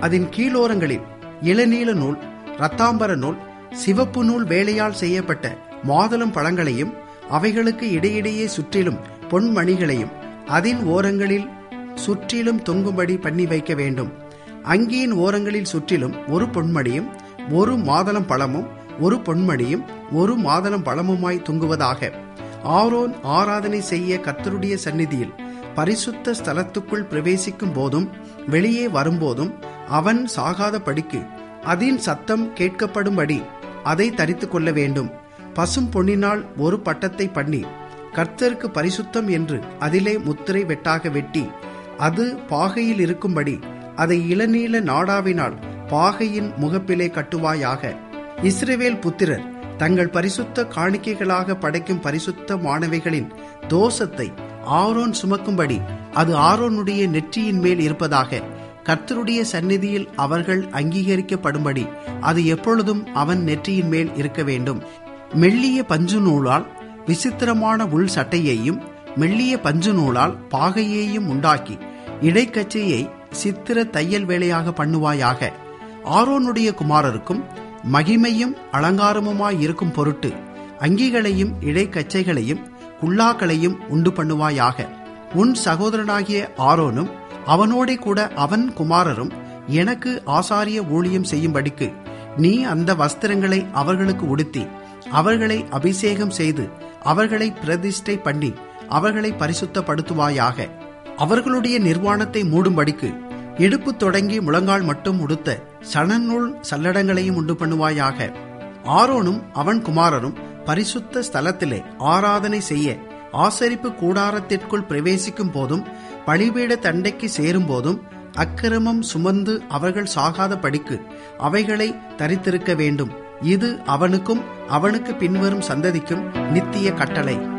அதன் கீழோரங்களில் இளநீல நூல், இரத்தாம்பர நூல், சிவப்பு நூல் வேலையால் செய்யப்பட்ட மாதுளம் பழங்களையும் அவைகளுக்கு இடையிடையே சுற்றிலும் பொன்மணிகளையும் அதன் ஓரங்களில் சுற்றிலும் தொங்கும்படி பண்ணி வைக்க வேண்டும். அங்கியின் ஓரங்களில் சுற்றிலும் ஒரு பொன்மணியும் ஒரு மாதுளம் பழமும் ஒரு பொன்மணியும் ஒரு மாதுளம் பழமுமாய் தொங்குவதாக. ஆரோன் ஆராதனை செய்ய கர்த்தருடைய சந்நிதியில் பரிசுத்த ஸ்தலத்துக்குள் பிரவேசிக்கும் போதும் வெளியே வரும்போதும் அவன் சாகாத படிக்கு அதன் சத்தம் கேட்கப்படும்படி அதை தரித்துக் கொள்ள வேண்டும். பசும் பொன்னினால் ஒரு பட்டத்தை பண்ணி கர்த்தருக்கு பரிசுத்தம் என்று அதிலே முத்திரை வெட்டாக வெட்டி அது பாகையில் இருக்கும்படி அதை இளநீல நாடாவினால் பாகையின் முகப்பிலே கட்டுவாயாக. இஸ்ரவேல் புத்திரர் தங்கள் பரிசுத்த காணிக்கைகளாக படைக்கும் பரிசுத்த மாணவிகளின் தோஷத்தை ஆரோன் சுமக்கும்படி அது ஆரோனுடைய நெற்றியின் மேல் இருப்பதாக. கர்த்தருடைய சந்நிதியில் அவர்கள் அங்கீகரிக்கப்படும்படி அது எப்பொழுதும் அவன் நெற்றியின் மேல் இருக்க வேண்டும். மெல்லிய பஞ்சு நூலால் விசித்திரமான உள் சட்டையையும் மெல்லிய பஞ்சு நூலால் பாகையையும் உண்டாக்கி இடைக்கச்சையை சித்திர தையல் வேலையாக பண்ணுவாயாக. ஆரோனுடைய குமாரருக்கும் மகிமையும் அலங்காரமுமாயிருக்கும் பொருட்டு அங்கிகளையும் இடைக்கச்சைகளையும் குல்லாக்களையும் உண்டு பண்ணுவாயாக. உன் சகோதரனாகிய ஆரோனும் அவனோடே கூட அவன் குமாரரும் எனக்கு ஆசாரிய ஊழியம் செய்யும்படிக்கு நீ அந்த வஸ்திரங்களை அவர்களுக்கு உடுத்தி அவர்களை அபிஷேகம் செய்து அவர்களை பிரதிஷ்டை பண்ணி அவர்களை பரிசுத்தப்படுத்துவாயாக. அவர்களுடைய நிர்வாணத்தை மூடும்படிக்கு இடுப்பு தொடங்கி முழங்கால் மட்டும் உடுத்த சணநூல் சல்லடங்களையும் உண்டு பண்ணுவாயாக. ஆரோனும் அவன் குமாரரும் பரிசுத்த ஸ்தலத்திலே ஆராதனை செய்ய ஆசரிப்பு கூடாரத்திற்குள் பிரவேசிக்கும் போதும் பலிபீட தண்டைக்கு சேரும் போதும் அக்கிரமம் சுமந்து அவர்கள் சாகாத படிக்கு அவைகளை தரித்திருக்க வேண்டும். இது அவனுக்கும் அவனுக்கு பின்வரும் சந்ததிக்கும் நித்திய கட்டளை.